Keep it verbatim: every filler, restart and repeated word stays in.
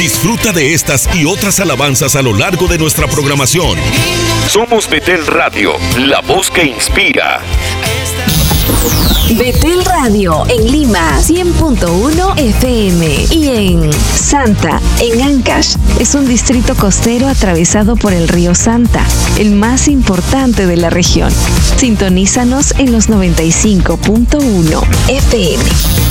Disfruta de estas y otras alabanzas a lo largo de nuestra programación. Somos Betel Radio, la voz que inspira. Betel Radio en Lima, cien punto uno F M, y en Santa, en Ancash. Es un distrito costero atravesado por el río Santa, el más importante de la región. Sintonízanos en los noventa y cinco punto uno F M.